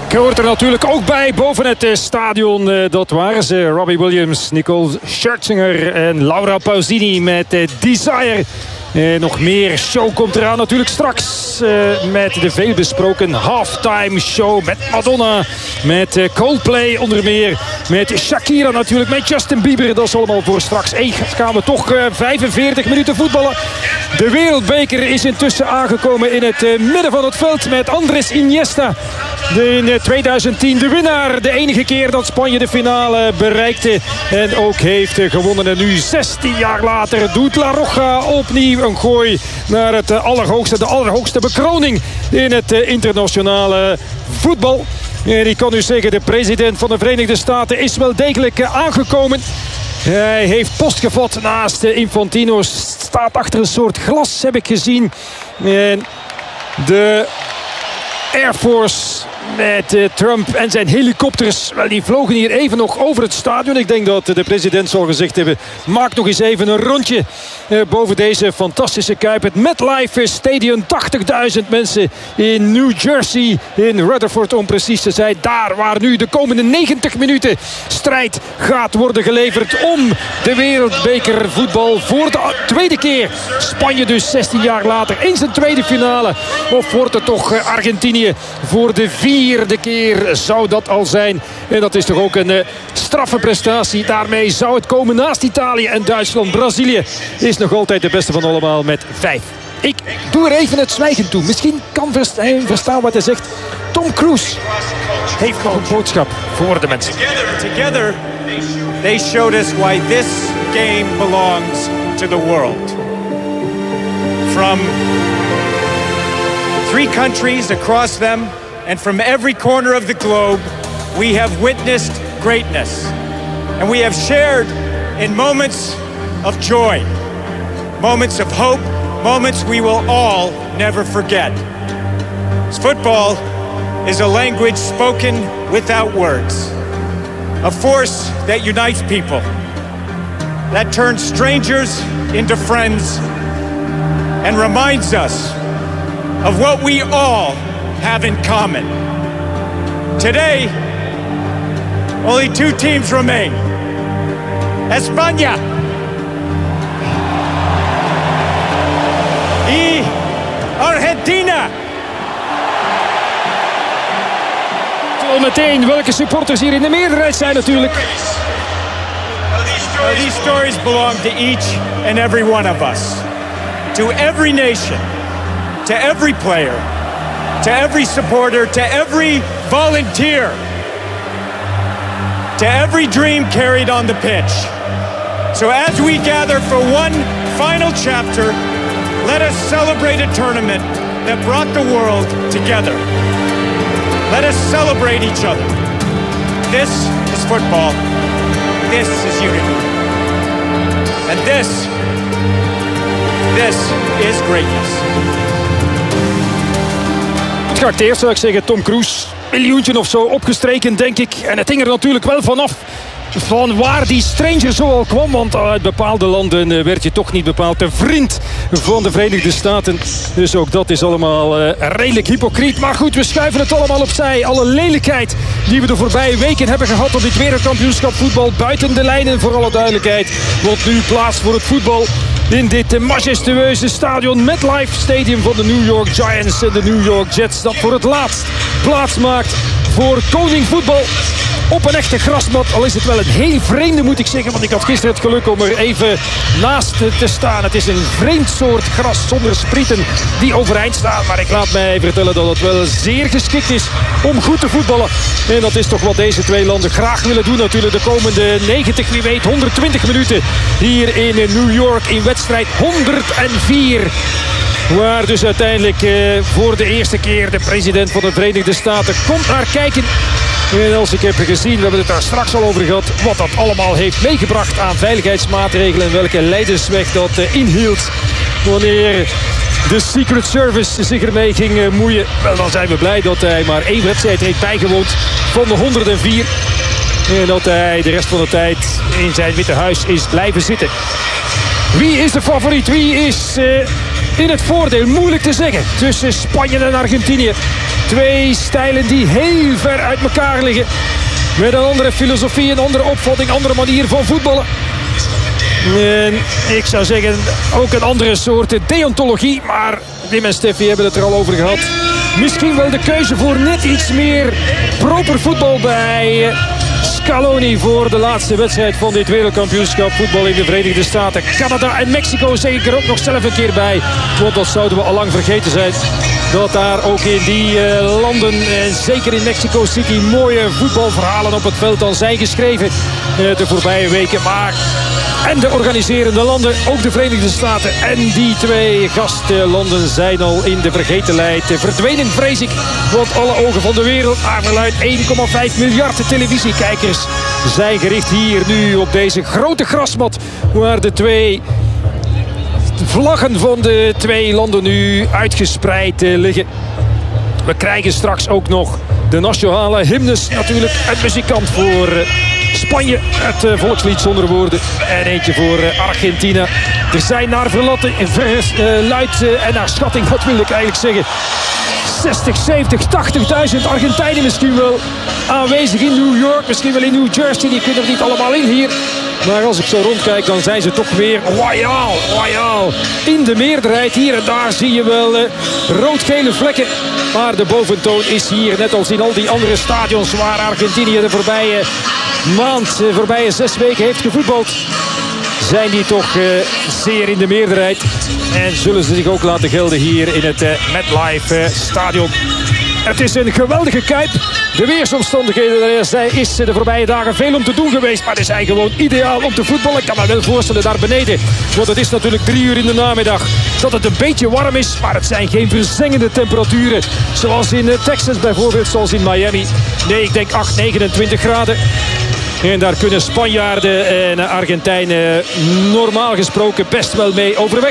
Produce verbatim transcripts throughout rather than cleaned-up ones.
Ik hoort er natuurlijk ook bij boven het stadion. Uh, dat waren ze. Robbie Williams, Nicole Scherzinger en Laura Pausini met uh, Desire. Uh, nog meer show komt eraan natuurlijk straks. Uh, met de veelbesproken halftime show. Met Madonna. Met uh, Coldplay onder meer. Met Shakira natuurlijk. Met Justin Bieber. Dat is allemaal voor straks. Eén gaan we toch uh, vijfenveertig minuten voetballen. De wereldbeker is intussen aangekomen in het uh, midden van het veld. Met Andres Iniesta. De, in uh, tweeduizend tien de winnaar. De enige keer dat Spanje de finale bereikte. En ook heeft uh, gewonnen. En nu zestien jaar later doet La Roja opnieuw een gooi naar het uh, allerhoogste. De allerhoogste bekroning in het uh, internationale voetbal. En ik kan u zeggen, de president van de Verenigde Staten is wel degelijk uh, aangekomen. Hij heeft post gevat naast uh, Infantino. Staat achter een soort glas, heb ik gezien. En de Air Force met uh, Trump en zijn helikopters. Wel, die vlogen hier even nog over het stadion. Ik denk dat uh, de president zal gezegd hebben, maak nog eens even een rondje uh, boven deze fantastische Kuip. Het MetLife Stadium, tachtigduizend mensen in New Jersey, in Rutherford om precies te zijn. Daar waar nu de komende negentig minuten strijd gaat worden geleverd om de wereldbeker voetbal voor de tweede keer. Spanje dus zestien jaar later in zijn tweede finale. Of wordt het toch uh, Argentinië voor de vierde keer zou dat al zijn. En dat is toch ook een uh, straffe prestatie. Daarmee zou het komen naast Italië en Duitsland. Brazilië is nog altijd de beste van allemaal met vijf. Ik doe er even het zwijgen toe. Misschien kan hij verstaan wat hij zegt. Tom Cruise heeft nog een boodschap voor de mensen. Together, they showed us why this game belongs to the world. From three countries across them, and from every corner of the globe, we have witnessed greatness. And we have shared in moments of joy, moments of hope, moments we will all never forget. Football is a language spoken without words, a force that unites people, that turns strangers into friends, and reminds us of what we all have in common. Today, only two teams remain. España y Argentina. Al meteen welke supporters hier in de meerderheid zijn natuurlijk. Well, these stories belong to each and every one of us. To every nation, to every player, to every supporter, to every volunteer, to every dream carried on the pitch. So as we gather for one final chapter, let us celebrate a tournament that brought the world together. Let us celebrate each other. This is football. This is unity. And this, this is greatness. Het gaat eerst, zou ik zeggen, Tom Cruise. Miljoentje of zo opgestreken, denk ik. En het hing er natuurlijk wel vanaf van waar die stranger zo al kwam. Want uit bepaalde landen werd je toch niet bepaald de vriend van de Verenigde Staten. Dus ook dat is allemaal uh, redelijk hypocriet. Maar goed, we schuiven het allemaal opzij. Alle lelijkheid die we de voorbije weken hebben gehad op dit wereldkampioenschap voetbal. Buiten de lijnen, voor alle duidelijkheid. Want nu plaats voor het voetbal in dit majestueuze stadion MetLife Stadium van de New York Giants en de New York Jets. Dat voor het laatst plaats maakt voor koning voetbal. Op een echte grasmat, al is het wel een heel vreemde, moet ik zeggen. Want ik had gisteren het geluk om er even naast te staan. Het is een vreemd soort gras zonder sprieten die overeind staan. Maar ik laat mij vertellen dat het wel zeer geschikt is om goed te voetballen. En dat is toch wat deze twee landen graag willen doen natuurlijk. De komende negentig, wie weet honderdtwintig minuten hier in New York in wedstrijd honderdvier. Waar dus uiteindelijk eh, voor de eerste keer de president van de Verenigde Staten komt naar kijken. En als ik heb gezien, we hebben het daar straks al over gehad, wat dat allemaal heeft meegebracht aan veiligheidsmaatregelen en welke lijdensweg dat uh, inhield wanneer de Secret Service zich ermee ging uh, moeien. Wel, dan zijn we blij dat hij maar één wedstrijd heeft bijgewoond van de honderdvier. En dat hij de rest van de tijd in zijn witte huis is blijven zitten. Wie is de favoriet? Wie is uh, in het voordeel? Moeilijk te zeggen tussen Spanje en Argentinië. Twee stijlen die heel ver uit elkaar liggen. Met een andere filosofie, een andere opvatting, een andere manier van voetballen. En ik zou zeggen, ook een andere soort deontologie. Maar Wim en Steffi hebben het er al over gehad. Misschien wel de keuze voor net iets meer proper voetbal bij Scaloni voor de laatste wedstrijd van dit wereldkampioenschap voetbal in de Verenigde Staten. Canada en Mexico zeg ik er ook nog zelf een keer bij. Want dat zouden we al lang vergeten zijn. Dat daar ook in die uh, landen, en zeker in Mexico City, mooie voetbalverhalen op het veld al zijn geschreven uh, de voorbije weken. Maar en de organiserende landen, ook de Verenigde Staten en die twee gastlanden zijn al in de vergetenheid verdwenen, vrees ik. Want alle ogen van de wereld, naar verluidt één komma vijf miljard televisiekijkers, zijn gericht hier nu op deze grote grasmat waar de twee vlaggen van de twee landen nu uitgespreid liggen. We krijgen straks ook nog de nationale hymnes natuurlijk. Een muzikant voor Spanje, het uh, volkslied zonder woorden. En eentje voor uh, Argentina. Er zijn naar verlaten, uh, luid uh, en naar schatting, wat wil ik eigenlijk zeggen, zestig, zeventig, tachtigduizend Argentijnen misschien wel aanwezig in New York. Misschien wel in New Jersey. Die kunnen er niet allemaal in hier. Maar als ik zo rondkijk, dan zijn ze toch weer royaal, royaal. In de meerderheid hier en daar zie je wel uh, rood-gele vlekken. Maar de boventoon is hier, net als in al die andere stadions waar Argentinië de voorbije maand, de voorbije zes weken heeft gevoetbald, zijn die toch uh, zeer in de meerderheid. En zullen ze zich ook laten gelden hier in het uh, MetLife uh, stadion. Het is een geweldige Kuip. De weersomstandigheden, er is de voorbije dagen veel om te doen geweest. Maar het zijn gewoon ideaal om te voetballen. Ik kan me wel voorstellen daar beneden. Want het is natuurlijk drie uur in de namiddag. Dat het een beetje warm is. Maar het zijn geen verzengende temperaturen. Zoals in Texas bijvoorbeeld, zoals in Miami. Nee, ik denk acht, negenentwintig graden. En daar kunnen Spanjaarden en Argentijnen normaal gesproken best wel mee overweg.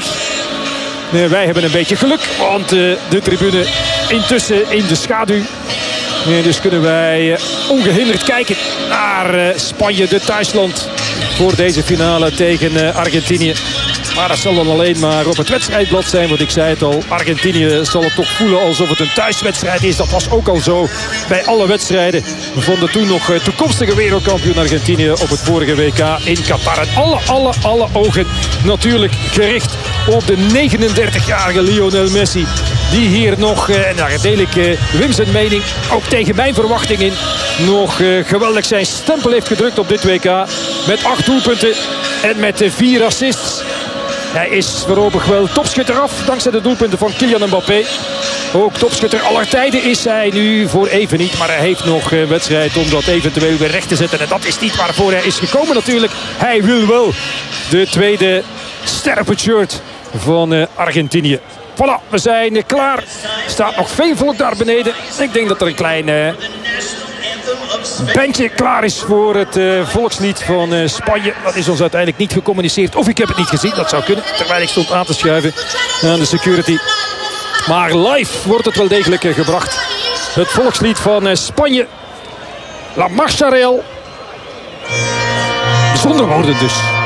Wij hebben een beetje geluk, want de tribune intussen in de schaduw. Dus kunnen wij ongehinderd kijken naar Spanje, de thuisland, voor deze finale tegen Argentinië. Maar dat zal dan alleen maar op het wedstrijdblad zijn. Want ik zei het al, Argentinië zal het toch voelen alsof het een thuiswedstrijd is. Dat was ook al zo bij alle wedstrijden van de toen nog toekomstige wereldkampioen Argentinië op het vorige W K in Qatar. En alle, alle, alle ogen natuurlijk gericht op de negenendertigjarige Lionel Messi. Die hier nog, en daar deel ik uh, Wim zijn mening, ook tegen mijn verwachting in, nog uh, geweldig zijn stempel heeft gedrukt op dit W K. Met acht doelpunten en met uh, vier assists. Hij is voorlopig wel topschutter af, dankzij de doelpunten van Kylian Mbappé. Ook topschutter aller tijden is hij nu voor even niet. Maar hij heeft nog een wedstrijd om dat eventueel weer recht te zetten. En dat is niet waarvoor hij is gekomen natuurlijk. Hij wil wel de tweede ster op het shirt van uh, Argentinië. Voilà, we zijn klaar. Er staat nog veel volk daar beneden. Ik denk dat er een klein uh, bandje klaar is voor het uh, volkslied van uh, Spanje. Dat is ons uiteindelijk niet gecommuniceerd. Of ik heb het niet gezien, dat zou kunnen. Terwijl ik stond aan te schuiven aan de security. Maar live wordt het wel degelijk uh, gebracht. Het volkslied van uh, Spanje. La Marcha Real. Zonder woorden dus.